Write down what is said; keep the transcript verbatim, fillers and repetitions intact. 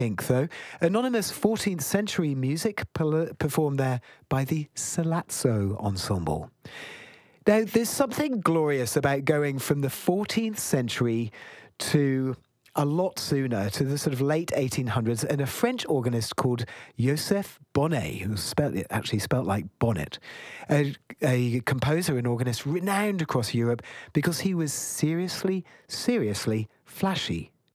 Inc, though. Anonymous fourteenth century music per- performed there by the Salazzo Ensemble. Now, there's something glorious about going from the fourteenth century to a lot sooner, to the sort of late eighteen hundreds, and a French organist called Joseph Bonnet, who spelled it actually spelt like bonnet, a, a composer and organist renowned across Europe because he was seriously, seriously flashy.